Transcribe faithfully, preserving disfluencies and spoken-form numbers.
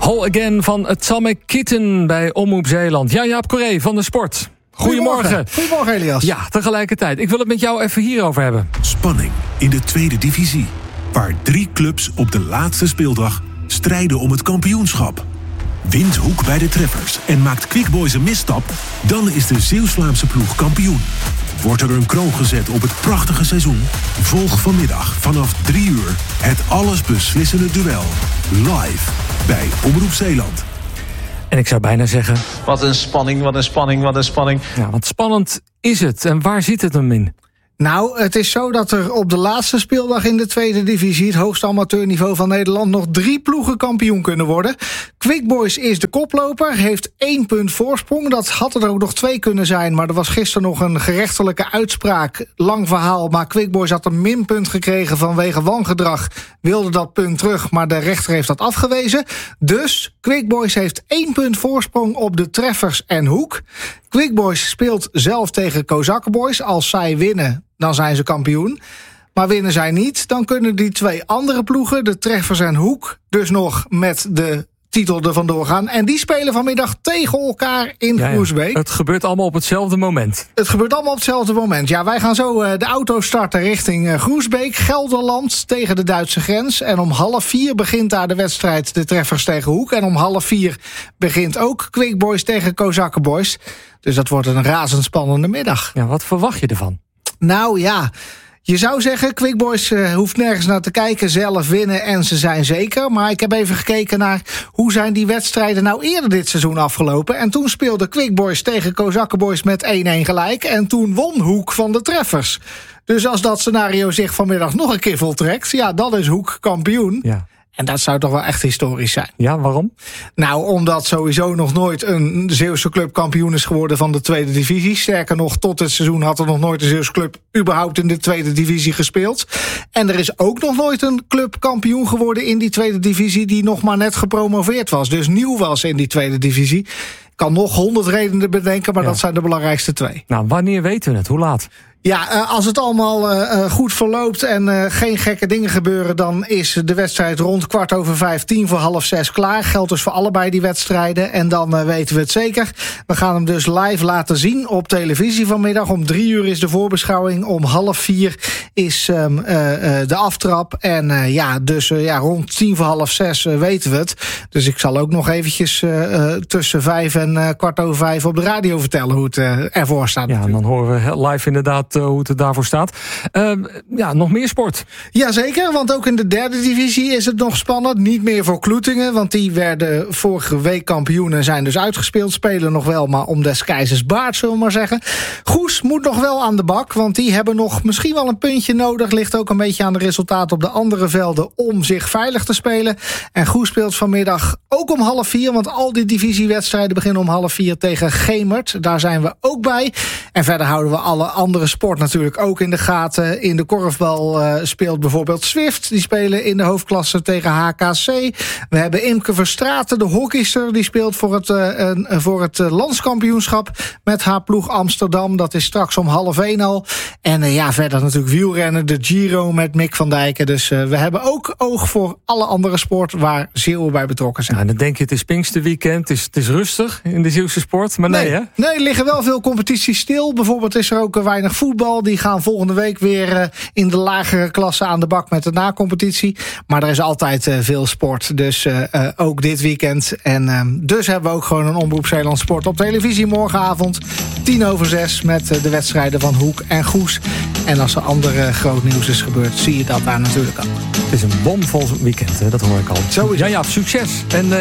Whole Again van Atomic Kitten bij Omroep Zeeland. Ja, Jaap Corré van de Sport. Goedemorgen. Goedemorgen. Goedemorgen, Elias. Ja, tegelijkertijd. Ik wil het met jou even hierover hebben. Spanning in de tweede divisie. Waar drie clubs op de laatste speeldag strijden om het kampioenschap. Wint Hoek bij de treffers en maakt Quick Boys een misstap, dan is de Zeeuws-Vlaamse ploeg kampioen. Wordt er een kroon gezet op het prachtige seizoen? Volg vanmiddag vanaf drie uur het allesbeslissende duel. Live bij Omroep Zeeland. En ik zou bijna zeggen... Wat een spanning, wat een spanning, wat een spanning. Ja, wat spannend is het en waar zit het hem in? Nou, het is zo dat er op de laatste speeldag in de tweede divisie, het hoogste amateurniveau van Nederland, nog drie ploegen kampioen kunnen worden. Quick Boys is de koploper, heeft één punt voorsprong. Dat had er ook nog twee kunnen zijn, maar er was gisteren nog een gerechtelijke uitspraak. Lang verhaal, maar Quick Boys had een minpunt gekregen vanwege wangedrag. Wilde dat punt terug, maar de rechter heeft dat afgewezen. Dus Quick Boys heeft één punt voorsprong op de treffers en Hoek. Quick Boys speelt zelf tegen Kozakkenboys. Als zij winnen, dan zijn ze kampioen. Maar winnen zij niet, dan kunnen die twee andere ploegen, de treffers en Hoek, dus nog met de titel er vandoor gaan. En die spelen vanmiddag tegen elkaar in Ja, ja. Groesbeek. Het gebeurt allemaal op hetzelfde moment. Het gebeurt allemaal op hetzelfde moment. Ja, wij gaan zo uh, de auto starten richting uh, Groesbeek, Gelderland, tegen de Duitse grens. En om half vier begint daar de wedstrijd de treffers tegen Hoek. En om half vier begint ook Quick Boys tegen Kozakkenboys. Dus dat wordt een razendspannende middag. Ja, wat verwacht je ervan? Nou ja, je zou zeggen, Quick Boys uh, hoeft nergens naar te kijken, zelf winnen en ze zijn zeker. Maar ik heb even gekeken naar hoe zijn die wedstrijden nou eerder dit seizoen afgelopen. En toen speelde Quick Boys tegen Kozakkenboys met één-één gelijk. En toen won Hoek van de treffers. Dus als dat scenario zich vanmiddag nog een keer voltrekt, ja, dan is Hoek kampioen. Ja. En dat zou toch wel echt historisch zijn. Ja, waarom? Nou, omdat sowieso nog nooit een Zeeuwse club kampioen is geworden van de tweede divisie. Sterker nog, tot het seizoen had er nog nooit een Zeeuwse club überhaupt in de tweede divisie gespeeld. En er is ook nog nooit een club kampioen geworden in die tweede divisie die nog maar net gepromoveerd was. Dus nieuw was in die tweede divisie. Ik kan nog honderd redenen bedenken, maar Ja. dat zijn de belangrijkste twee. Nou, wanneer weten we het? Hoe laat? Ja, uh, als het allemaal uh, goed verloopt en uh, geen gekke dingen gebeuren, dan is de wedstrijd rond kwart over vijf, tien voor half zes klaar. Geldt dus voor allebei die wedstrijden. En dan uh, weten we het zeker. We gaan hem dus live laten zien op televisie vanmiddag. Om drie uur is de voorbeschouwing. Om half vier is um, uh, uh, de aftrap. En uh, ja, dus uh, ja, rond tien voor half zes uh, weten we het. Dus ik zal ook nog eventjes uh, uh, tussen vijf en uh, kwart over vijf op de radio vertellen hoe het uh, ervoor staat. Ja, en natuurlijk. dan horen we live inderdaad uh, hoe het er daarvoor staat. Uh, ja, nog meer sport. Jazeker, want ook in de derde divisie is het nog spannend. Niet meer voor Kloetingen, want die werden vorige week kampioen en zijn dus uitgespeeld. Spelen nog wel, maar om des keizers baard, zullen we maar zeggen. Goes moet nog wel aan de bak, want die hebben nog misschien wel een puntje nodig. Ligt ook een beetje aan de resultaten op de andere velden om zich veilig te spelen. En Goes speelt vanmiddag ook om half vier, want al die divisiewedstrijden beginnen om half vier tegen Gemert. Daar zijn we ook bij. En verder houden we alle andere sport natuurlijk ook in de gaten. In de korfbal uh, speelt bijvoorbeeld Zwift. Die spelen in de hoofdklasse tegen H K C. We hebben Imke Verstraeten, de hockeyster. Die speelt voor het, uh, uh, voor het uh, landskampioenschap met haar ploeg Amsterdam. Dat is straks om half één al. En uh, ja, verder natuurlijk wielrennen. De Giro met Mick van Dijken. Dus uh, we hebben ook oog voor alle andere sport waar Zeeuwen bij betrokken zijn. Nou, dan denk je het is Pinksterweekend. Het is, het is rustig in de Zeeuwse sport. Maar nee, nee hè? Nee, er liggen wel veel competities stil. Bijvoorbeeld is er ook uh, weinig voetbal. Die gaan volgende week weer uh, in de lagere klasse aan de bak met de nacompetitie. Maar er is altijd uh, veel sport. Dus uh, uh, ook dit weekend. En uh, dus hebben we ook gewoon een Omroep Zeeland Sport op televisie morgenavond. Tien over zes met uh, de wedstrijden van Hoek en Goes. En als er andere groot nieuws is gebeurd, zie je dat daar natuurlijk ook. Het is een bomvol weekend, hè? Dat hoor ik al. Zo is het. Ja, ja, succes. En uh,